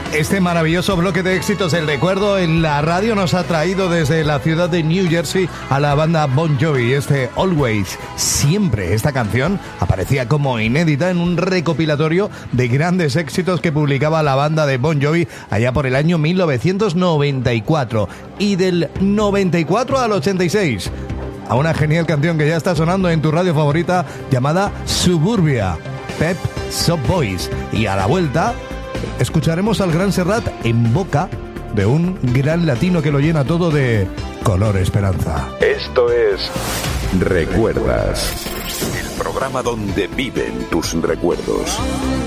Este maravilloso bloque de éxitos del recuerdo en la radio nos ha traído desde la ciudad de New Jersey a la banda Bon Jovi. Always, siempre. Esta canción aparecía como inédita en un recopilatorio de grandes éxitos que publicaba la banda de Bon Jovi allá por el año 1994. Y del 94 al 86... a una genial canción que ya está sonando en tu radio favorita llamada Suburbia, Pep Shop Boys. Y a la vuelta escucharemos al gran Serrat en boca de un gran latino que lo llena todo de color esperanza. Esto es Recuerdas, el programa donde viven tus recuerdos.